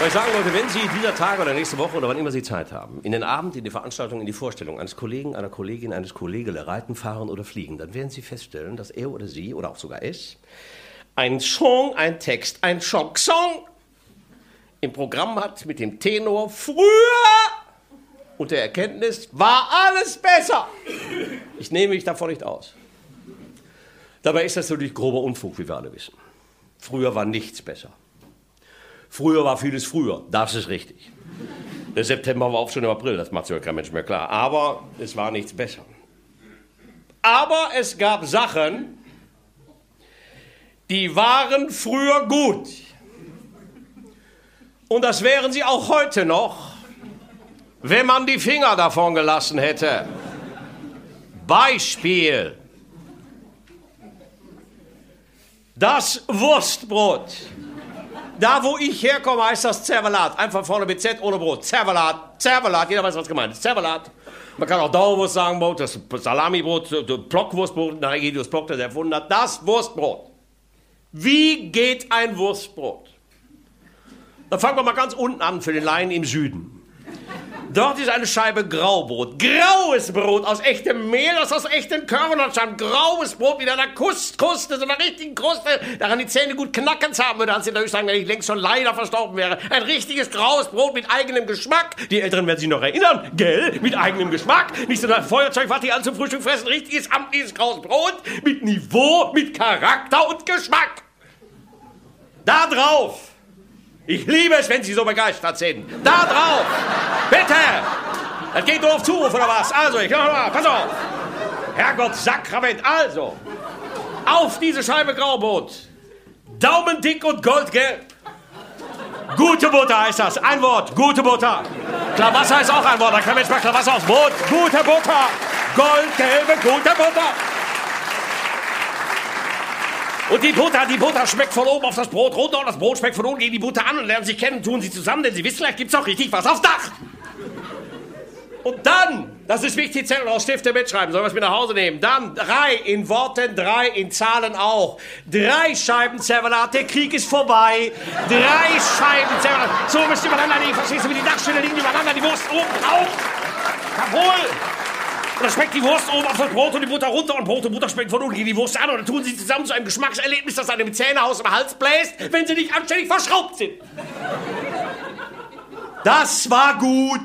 ich sagen wollte, wenn Sie dieser Tage oder nächste Woche oder wann immer Sie Zeit haben, in den Abend, in die Veranstaltung, in die Vorstellung eines Kollegen, einer Kollegin, eines Kollegen reiten, fahren oder fliegen, dann werden Sie feststellen, dass er oder sie oder auch sogar es ein Song, ein Text, ein Schocksong im Programm hat mit dem Tenor früher und der Erkenntnis, war alles besser. Ich nehme mich davon nicht aus. Dabei ist das natürlich grober Unfug, wie wir alle wissen. Früher war nichts besser. Früher war vieles früher, das ist richtig. Der September war auch schon im April, das macht sich ja kein Mensch mehr klar. Aber es war nichts besser. Aber es gab Sachen, die waren früher gut. Und das wären sie auch heute noch, wenn man die Finger davon gelassen hätte. Beispiel. Das Wurstbrot. Da, wo ich herkomme, heißt das Zervelat. Einfach vorne mit Z ohne Brot. Zervelat. Zervelat. Jeder weiß, was gemeint ist. Zervelat. Man kann auch Dauerwurst sagen, Brot, das Salamibrot, Blockwurstbrot, nach Egidius Block, der erfunden hat. Das Wurstbrot. Wie geht ein Wurstbrot? Dann fangen wir mal ganz unten an für den Laien im Süden. Dort ist eine Scheibe Graubrot. Graues Brot aus echtem Mehl, das aus echten Körnern stammt. Graues Brot mit einer Kruste, so einer richtigen Kruste, daran die Zähne gut knacken zu haben, würde Hans in der sagen, wenn ich längst schon leider verstorben wäre. Ein richtiges graues Brot mit eigenem Geschmack. Die Älteren werden sich noch erinnern, gell? Mit eigenem Geschmack. Nicht so ein Feuerzeug, was die alle zum Frühstück fressen. Richtiges, amtliches graues Brot mit Niveau, mit Charakter und Geschmack. Da drauf. Ich liebe es, wenn Sie so begeistert sind. Da drauf! Bitte! Das geht nur auf Zuruf, oder was? Also, ich mach mal, pass auf! Herrgott, Sakrament, also! Auf diese Scheibe Graubrot. Daumendick und goldgelb. Gute Butter heißt das. Ein Wort, gute Butter. Klarwasser ist auch ein Wort. Da kann man jetzt mal Klarwasser aufs Brot. Gute Butter. Goldgelbe, gute Butter. Und die Butter schmeckt von oben auf das Brot runter und das Brot schmeckt von unten gegen die Butter an und lernen sich kennen, tun sie zusammen, denn sie wissen, vielleicht gibt's auch richtig was aufs Dach. Und dann, das ist wichtig, Zettel aus Stifte mitschreiben, sollen wir es mit nach Hause nehmen. Dann 3 in Worten, 3 in Zahlen auch. 3 Scheiben Zervelat, der Krieg ist vorbei. 3 Scheiben Zervelat. So müsst ihr übereinander liegen, verstehst du, wie die Dachstelle liegen übereinander, die Wurst oben drauf. Jawohl. Und dann schmeckt die Wurst oben auf das Brot und die Butter runter und Brot und Butter schmecken von unten gegen die Wurst an und dann tun sie zusammen zu einem Geschmackserlebnis, das einem Zähnehaus im Hals bläst, wenn sie nicht anständig verschraubt sind. Das war gut.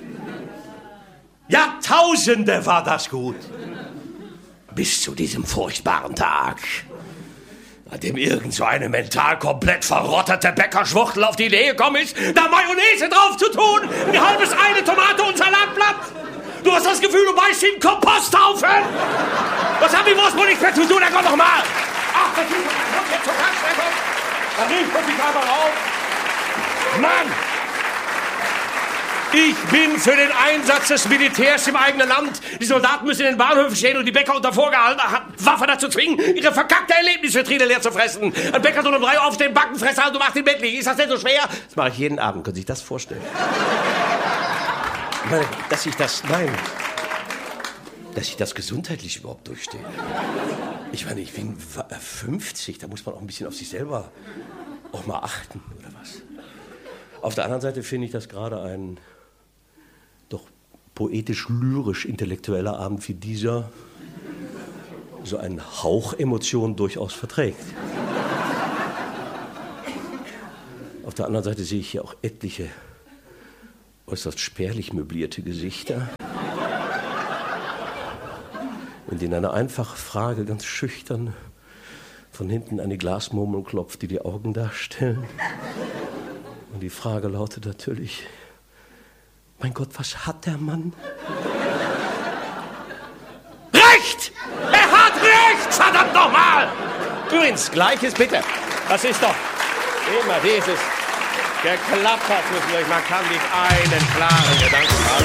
Jahrtausende war das gut. Bis zu diesem furchtbaren Tag, an dem irgend so eine mental komplett verrottete Bäckerschwuchtel auf die Idee gekommen ist, da Mayonnaise drauf zu tun, ein halbes Ei, eine Tomate und Salatblatt. Du hast das Gefühl, du beißt in den Komposthaufen. Was haben die Wurstbrot nicht mehr zu tun? Dann komm doch mal. Ach, das ist jetzt zur Tankstelle. Da riecht man sich einfach auf. Mann! Ich bin für den Einsatz des Militärs im eigenen Land. Die Soldaten müssen in den Bahnhöfen stehen und die Bäcker unter vorgehaltener Waffe dazu zwingen, ihre verkackte Erlebnisvitrine leer zu fressen. Ein Bäcker soll um 3 Uhr aufstehen, backen, fressen und um 8 im Bett liegen. Ist das denn so schwer? Das mache ich jeden Abend. Können Sie sich das vorstellen? Dass ich das gesundheitlich überhaupt durchstehe. Ich meine, ich bin 50, da muss man auch ein bisschen auf sich selber auch mal achten, oder was? Auf der anderen Seite finde ich, dass gerade ein doch poetisch-lyrisch-intellektueller Abend wie dieser so einen Hauch Emotion durchaus verträgt. Auf der anderen Seite sehe ich hier auch etliche äußerst spärlich möblierte Gesichter, in denen eine einfache Frage ganz schüchtern von hinten an die Glasmurmel klopft, die die Augen darstellen. Und die Frage lautet natürlich, mein Gott, was hat der Mann? Recht! Er hat recht! Verdammt nochmal! Übrigens, Gleiches bitte. Das ist doch immer dieses geklappert. Man kann nicht einen klaren Gedanken haben.